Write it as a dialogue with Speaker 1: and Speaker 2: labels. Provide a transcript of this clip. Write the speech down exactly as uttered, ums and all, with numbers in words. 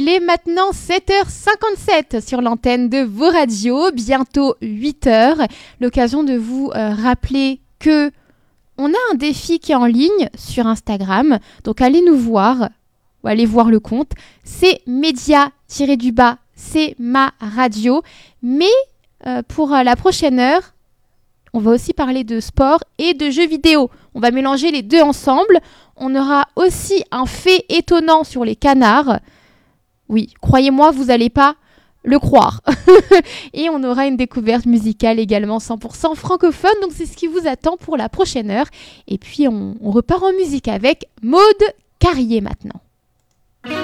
Speaker 1: Il est maintenant sept heures cinquante-sept sur l'antenne de vos radios, bientôt huit heures. L'occasion de vous euh, rappeler que on a un défi qui est en ligne sur Instagram. Donc allez nous voir, ou allez voir le compte. C'est média-du-bas, c'est ma radio. Mais euh, pour euh, la prochaine heure, on va aussi parler de sport et de jeux vidéo. On va mélanger les deux ensemble. On aura aussi un fait étonnant sur les canards. Oui, croyez-moi, vous n'allez pas le croire. Et on aura une découverte musicale également cent pour cent francophone. Donc c'est ce qui vous attend pour la prochaine heure. Et puis on, on repart en musique avec Maud Carrier maintenant.